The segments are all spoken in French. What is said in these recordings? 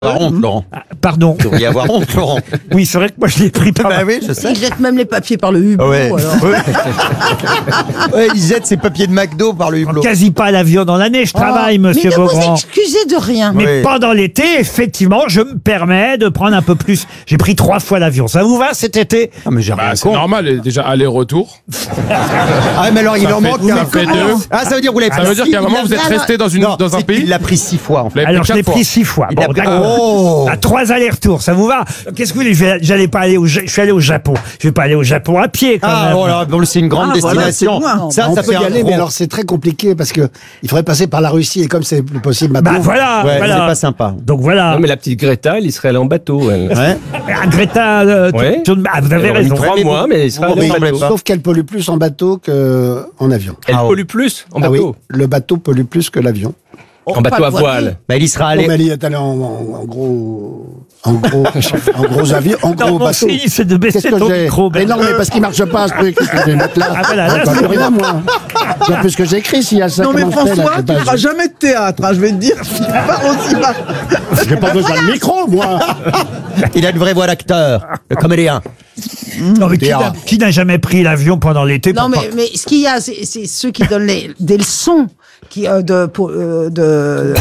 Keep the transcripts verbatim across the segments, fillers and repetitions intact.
Honte, Laurent. Ah, pardon. Il devrait y avoir honte, Laurent. Oui, c'est vrai que moi je l'ai pris par Bah oui, je sais. Il jette même les papiers par le hublot. Ouais. Alors. Ouais. Ouais, il jette ses papiers de McDo par le hublot. quasi pas l'avion dans l'année, je travaille, Oh, monsieur mais ne Beaugrand. vous excusez de rien. Mais Oui. pendant l'été, effectivement, je me permets de prendre un peu plus. J'ai pris trois fois l'avion. Ça vous va cet été? Ah, mais j'ai Bah, rien c'est contre. normal, et déjà aller-retour. Ah, mais alors il Ça en fait- manque ça un. fait deux. Ah, ça veut dire que vous l'avez Ça pris veut dire six- qu'à un moment, vous êtes il a- resté dans, une, Non, dans un c'est- pays. il l'a pris six fois. En fait. Vous l'avez Alors pris je l'ai quatre pris fois. six fois. Il Bon, a pris- d'accord. Oh. À trois allers-retours, ça vous va? Qu'est-ce que vous voulez? Je vais- J'allais pas aller au, Ja- je suis allé au Japon. Je vais pas aller au Japon à pied quand Ah, même. oh là, bon, c'est une grande Ah, voilà, destination. c'est loin. ça, on ça peut fait y un aller, gros- mais alors c'est très compliqué parce que il faudrait passer par la Russie et comme c'est plus possible maintenant. Bah voilà, Ouais, voilà. c'est pas sympa. Donc voilà. Non, mais la petite Greta, elle y serait allée en bateau. Elle. Ouais. Ah, Greta, euh, Ouais. Thun- ah, vous avez Elle aurait mis raison. trois mais mois, vous- mais elle serait vous allée en ressemblez bateau. pas. Sauf qu'elle pollue plus en bateau qu'en avion. Elle Ah, pollue plus en Ah oui, bateau. le bateau pollue plus que l'avion. En bateau à voile. Bah, il y sera Oh, allé. mais elle y est allée en, en- en gros, en gros, en gros avion, en Non, gros mon bateau. signe, c'est de baisser Qu'est-ce que ton j'ai micro. Mais non, mais parce qu'il marche pas ce truc. Qu'est-ce que je vais mettre là Ah, voilà, là, Encore c'est plus rien, moi. C'est un peu ce que j'ai écrit. S'il y a ça, Non mais comment je fais, là, François, c'est tu pas- feras jamais de théâtre, hein, je vais te dire, tu pars aussi mal. J'ai pas besoin de micro, moi. Il a une vraie voix d'acteur, de comédien. Non, mais qui n'a- qui n'a jamais pris l'avion pendant l'été? Non, pour mais, mais ce qu'il y a, c'est c'est ceux qui donnent les, des leçons. Qui, euh, de, pour, euh, de...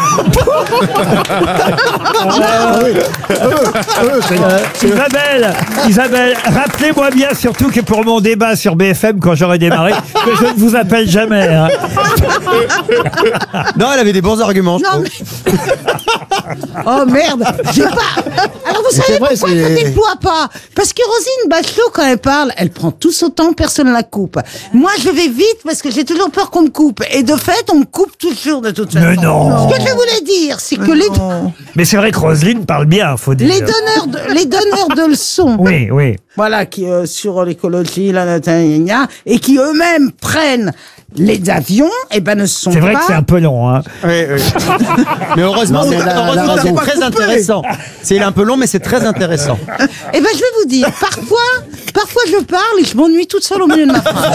Isabelle, Isabelle, rappelez-moi bien surtout que pour mon débat sur B F M quand j'aurai démarré, que je ne vous appelle jamais. Hein. Non, elle avait des bons arguments. je Non, trouve. mais... Oh merde, j'ai pas... Alors vous savez c'est vrai, pourquoi c'est- je déploie pas? Parce que Rosine Bachelot, quand elle parle, elle prend tout son temps, personne ne la coupe. Moi, je vais vite parce que j'ai toujours peur qu'on me coupe. Et de fait, on me coupe toujours de toute façon. Mais non. Ce que je voulais dire, c'est que les, Mais c'est vrai que Roselyne parle bien, faut dire. les donneurs de, les donneurs de leçons, Oui, oui. voilà, qui euh, sur l'écologie, la la- la- la- et qui eux-mêmes prennent les avions, et ben ne sont C'est vrai pas. que c'est un peu long. Hein. Oui, oui. Mais heureusement, Non, mais c'est- là- heureusement, là, c'est là, très intéressant. C'est un peu long, mais c'est très intéressant. Eh ben, je vais vous dire, parfois, parfois je parle et je m'ennuie toute seule au milieu de ma phrase.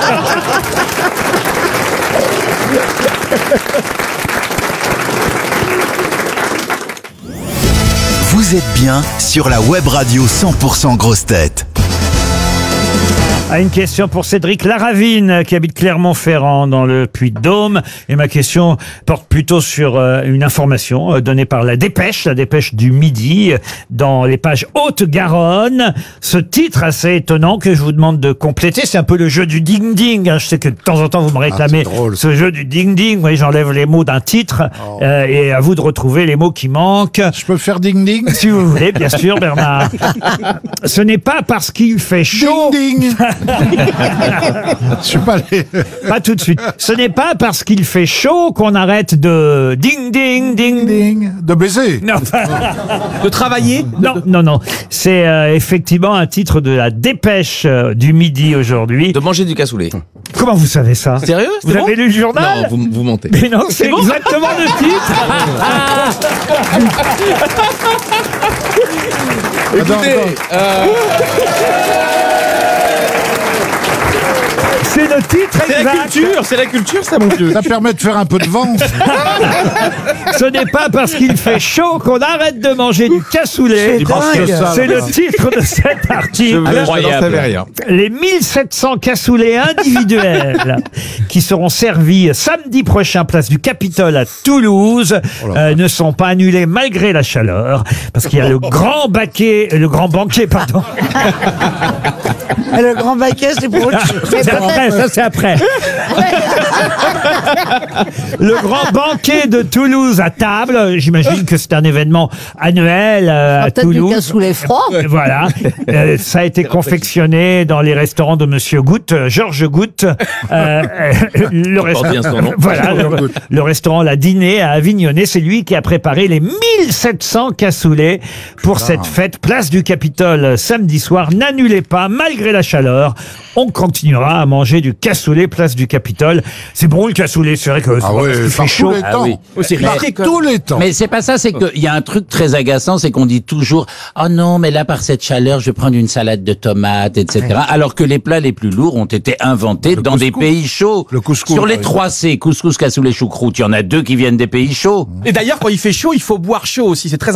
Vous êtes bien sur la web radio cent pour cent Grosses Têtes. Ah, une question pour Cédric Laravine qui habite Clermont-Ferrand dans le Puy-de-Dôme. Et ma question porte plutôt sur euh, une information euh, donnée par la Dépêche, la Dépêche du Midi, euh, dans les pages Haute-Garonne. Ce titre assez étonnant que je vous demande de compléter, c'est un peu le jeu du ding-ding. Hein. Je sais que de temps en temps vous me réclamez c'est drôle, ce jeu du ding-ding. Oui, j'enlève les mots d'un titre euh, et à vous de retrouver les mots qui manquent. Je peux faire ding-ding? Si vous voulez, bien sûr, Bernard. Ce n'est pas parce qu'il fait chaud... Ding-ding! Je suis pas allé. Pas tout de suite. Ce n'est pas parce qu'il fait chaud qu'on arrête de ding ding ding ding. Ding! De baiser. Non, De travailler. non, non, non. C'est euh, effectivement un titre de la Dépêche euh, du Midi aujourd'hui. De manger du cassoulet. Comment vous savez ça? Sérieux? Vous avez lu le journal? Non, vous, vous mentez. Mais non, c'est exactement le titre. Écoutez, euh, C'est le titre C'est la exact. culture, c'est la culture, ça, mon Dieu. Ça permet de faire un peu de vent. Ce n'est pas parce qu'il fait chaud qu'on arrête de manger du cassoulet. C'est le titre de cet article. Incroyable. Les mille sept cents cassoulets individuels qui seront servis samedi prochain place du Capitole à Toulouse euh, ne sont pas annulés malgré la chaleur parce qu'il y a le grand baquet, le grand banquet, pardon. Et le grand baquet, c'est pour autre chose. C'est après, ça c'est après. Le grand banquet de Toulouse à table, j'imagine que c'est un événement annuel euh, à Peut-être du Toulouse. cassoulet froid. Voilà, Euh, ça a été confectionné dans les restaurants de Monsieur Goutte, euh, Georges Goutte. Euh, euh, le resta- porte bien son nom. Voilà, le, le restaurant La Dîner à Avignonnet, c'est lui qui a préparé les mille sept cents cassoulets pour cette fête place du Capitole samedi soir. N'annulez pas, malgré la chaleur, on continuera à manger du cassoulet place du Capitole. C'est bon le cassoulet, c'est vrai que Ah ouais, il fait par chaud. tous les temps. oui. Oh, c'est Par ridicule. tous les temps. Mais c'est pas ça, c'est qu'il y a un truc très agaçant, c'est qu'on dit toujours « Oh non, mais là, par cette chaleur, je vais prendre une salade de tomates, et cetera » Alors que les plats les plus lourds ont été inventés Le dans des couscous. pays chauds. Le couscous, Sur les par trois C, couscous, cassoulet, choucroute, il y en a deux qui viennent des pays chauds. Et d'ailleurs, quand il fait chaud, il faut boire chaud aussi. C'est très